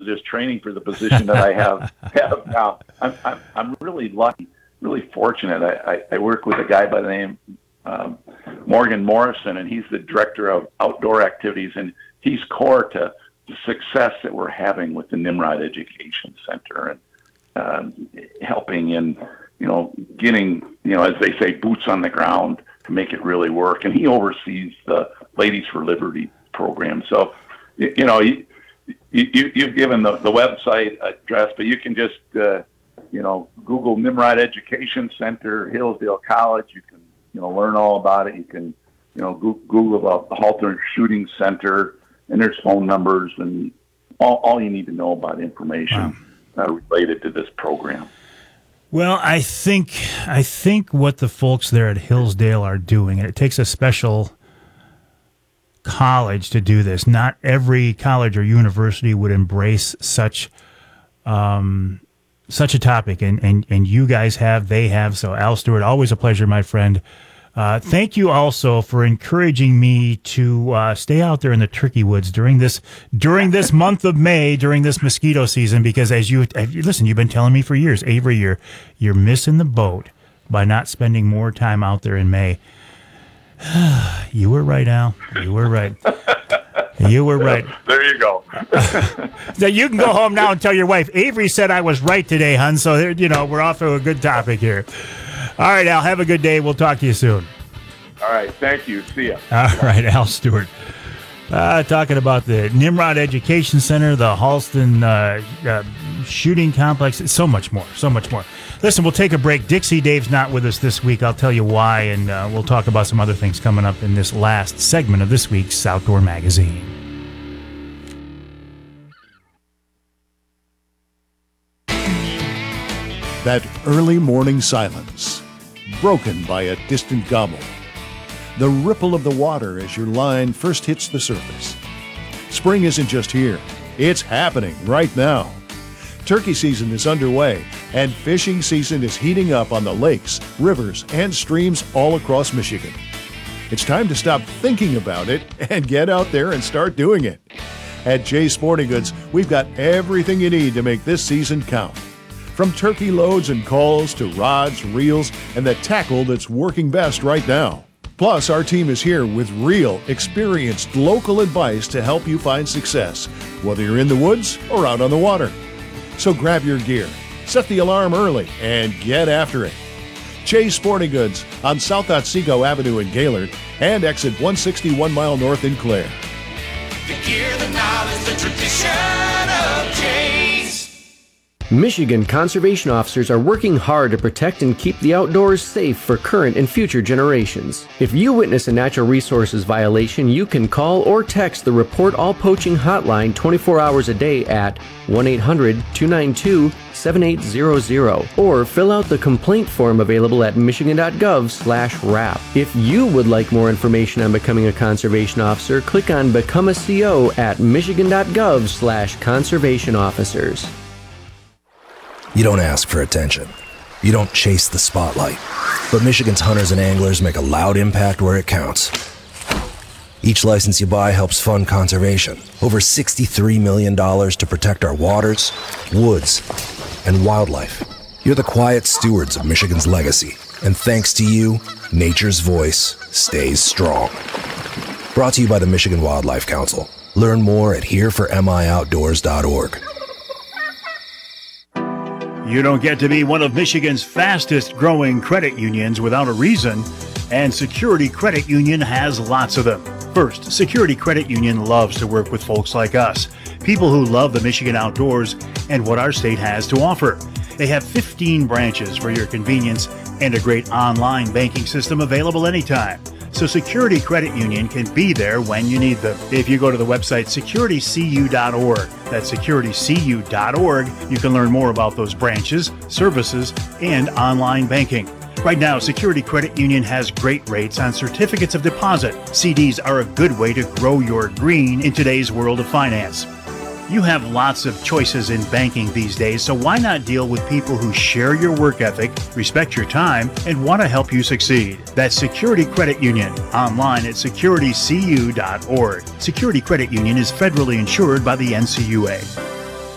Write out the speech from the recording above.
just training for the position that I have now. I'm really lucky, really fortunate. I work with a guy by the name Morgan Morrison, and he's the director of outdoor activities, and he's core to the success that we're having with the Nimrod Education Center and helping in, getting, as they say, boots on the ground to make it really work. And he oversees the Ladies for Liberty program. So, you've given the website address, but you can just, Google Nimrod Education Center, Hillsdale College. You can, learn all about it. You can, Google about the Halter Shooting Center, and there's phone numbers and all you need to know about information related to this program. Well, I think what the folks there at Hillsdale are doing, and it takes a special college to do this. Not every college or university would embrace such a topic, and you guys have, they have. So, Al Stewart, always a pleasure, my friend. Thank you also for encouraging me to stay out there in the turkey woods during this month of May, during this mosquito season, because listen, you've been telling me for years, Avery, you're missing the boat by not spending more time out there in May. You were right, Al. You were right. You were right. There you go. So you can go home now and tell your wife, Avery said I was right today, hon. So, we're off to a good topic here. All right, Al, have a good day. We'll talk to you soon. All right, thank you. See ya. All right, Al Stewart. Talking about the Nimrod Education Center, the Halston Shooting Complex, so much more. Listen, we'll take a break. Dixie Dave's not with us this week. I'll tell you why, and we'll talk about some other things coming up in this last segment of this week's Outdoor Magazine. That early morning silence, broken by a distant gobble. The ripple of the water as your line first hits the surface. Spring isn't just here, it's happening right now. Turkey season is underway, and fishing season is heating up on the lakes, rivers, and streams all across Michigan. It's time to stop thinking about it and get out there and start doing it. At Jay's Sporting Goods, we've got everything you need to make this season count. From turkey loads and calls to rods, reels, and the tackle that's working best right now. Plus, our team is here with real, experienced, local advice to help you find success, whether you're in the woods or out on the water. So grab your gear, set the alarm early, and get after it. Jay's Sporting Goods on South Otsego Avenue in Gaylord and exit 161 Mile North in Clare. The gear, the knowledge, the tradition of Jay's. Michigan conservation officers are working hard to protect and keep the outdoors safe for current and future generations. If you witness a natural resources violation, you can call or text the Report All Poaching hotline 24 hours a day at 1-800-292-7800 or fill out the complaint form available at michigan.gov/RAP. If you would like more information on becoming a conservation officer, click on Become a CO at michigan.gov/conservation officers. You don't ask for attention. You don't chase the spotlight. But Michigan's hunters and anglers make a loud impact where it counts. Each license you buy helps fund conservation. Over $63 million to protect our waters, woods, and wildlife. You're the quiet stewards of Michigan's legacy. And thanks to you, nature's voice stays strong. Brought to you by the Michigan Wildlife Council. Learn more at hereformioutdoors.org. You don't get to be one of Michigan's fastest growing credit unions without a reason, and Security Credit Union has lots of them. First, Security Credit Union loves to work with folks like us, people who love the Michigan outdoors and what our state has to offer. They have 15 branches for your convenience and a great online banking system available anytime. So Security Credit Union can be there when you need them. If you go to the website securitycu.org, that's securitycu.org, you can learn more about those branches, services, and online banking. Right now, Security Credit Union has great rates on certificates of deposit. CDs are a good way to grow your green in today's world of finance. You have lots of choices in banking these days, so why not deal with people who share your work ethic, respect your time, and want to help you succeed? That's Security Credit Union, online at securitycu.org. Security Credit Union is federally insured by the NCUA.